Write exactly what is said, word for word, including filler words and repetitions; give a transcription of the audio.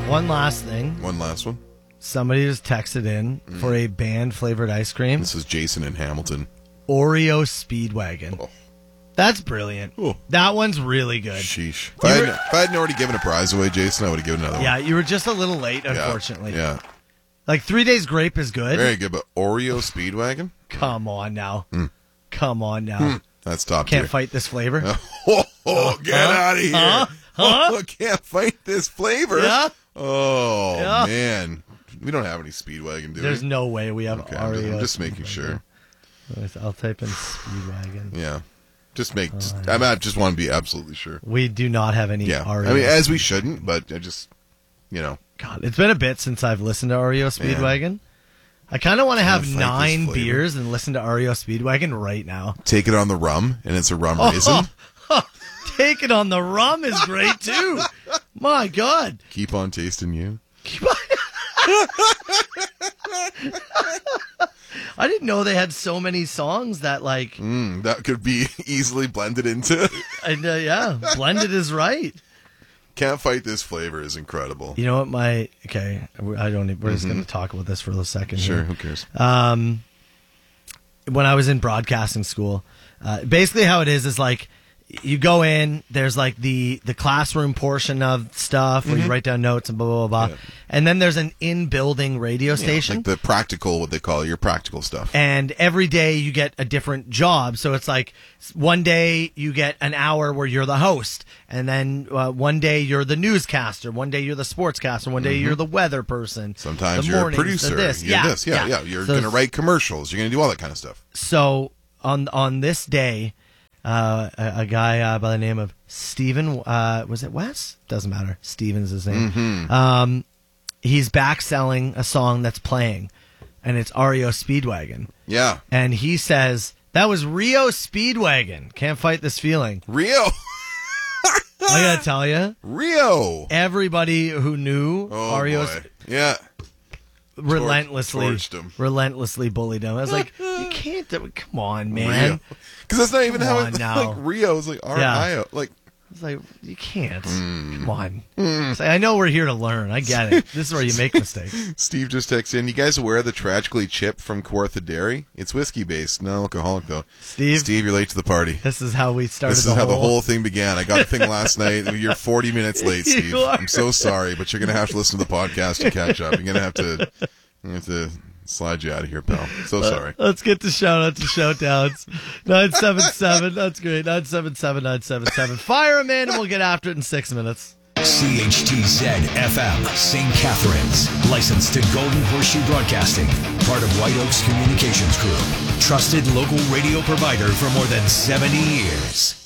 One last thing. One last one. Somebody just texted in mm. for a band-flavored ice cream. This is Jason in Hamilton. Oreo Speedwagon. Oh. That's brilliant. Ooh. That one's really good. Sheesh. If I, had, if I hadn't already given a prize away, Jason, I would have given another yeah, one. Yeah, you were just a little late, unfortunately. Yeah. yeah. Like, Three Days Grape is good. Very good, but Oreo Speedwagon? Come on now. Mm. Come on now. Mm. That's top Can't tier. fight this flavor. oh, oh, get huh? out of here. Huh? Huh? Oh, can't fight this flavor. Yeah. Oh, yeah. man. We don't have any Speedwagon, do There's we? no way we have okay, Oreo. I'm just, I'm just making sure. I'll type in Speedwagon. Yeah. Just make. Just, I, mean, I just want to be absolutely sure. We do not have any yeah. Oreo. I mean, as we shouldn't, but I just, you know. God, it's been a bit since I've listened to Oreo Speedwagon. Man. I kind of want to have nine beers and listen to Oreo Speedwagon right now. Take it on the rum, and it's a rum oh, raisin. Oh, Take it on the rum is great, too. My God. Keep on tasting you. Keep on. I didn't know they had so many songs that, like... Mm, that could be easily blended into. and uh, yeah, blended is right. Can't Fight This Flavor is incredible. You know what my... Okay, I don't. We're mm-hmm. just going to talk about this for a second Sure, here. who cares? Um, when I was in broadcasting school, uh, basically how it is is like... You go in, there's like the, the classroom portion of stuff where mm-hmm. you write down notes and blah, blah, blah, blah. Yeah. And then there's an in-building radio station. Yeah, like the practical, what they call it, your practical stuff. And every day you get a different job. So it's like one day you get an hour where you're the host. And then uh, one day you're the newscaster. One day you're the sportscaster. One day mm-hmm. you're the weather person. Sometimes the you're mornings, a producer. This. You're yeah, this. Yeah, yeah. yeah. You're so, going to write commercials. You're going to do all that kind of stuff. So on on this day... Uh, a, a guy uh, by the name of Steven, uh, was it Wes? Doesn't matter. Steven's his name. Mm-hmm. Um, he's back selling a song that's playing, and it's Oreo Speedwagon. Yeah. And he says, that was Rio Speedwagon. Can't fight this feeling. Rio. I gotta tell you. Rio. Everybody who knew oh, Oreo's... Boy. Yeah. Relentlessly, Torched him. relentlessly bullied him. I was like, you can't do it. Come on, man. Because that's not even Come how on it, now. like Rio is like R I O. Yeah. Like, it's like, you can't. Mm. Come on. Mm. It's like, I know we're here to learn. I get it. This is where you make mistakes. Steve just texted in, you guys aware of the Tragically Chip from Kawartha Dairy? It's whiskey based, non alcoholic though. Steve, Steve, you're late to the party. This is how we started. This is the how whole... the whole thing began. I got a thing last night. You're forty minutes late, Steve. I'm so sorry, but you're going to have to listen to the podcast to catch up. You're going to have to, you have to slide you out of here, pal. So sorry. Uh, let's get to shout outs and shout downs. nine seven seven, that's great. nine seven seven, nine seven seven. Fire him in and we'll get after it in six minutes. C H T Z F M, Saint Catharines. Licensed to Golden Horseshoe Broadcasting. Part of White Oaks Communications Group. Trusted local radio provider for more than seventy years.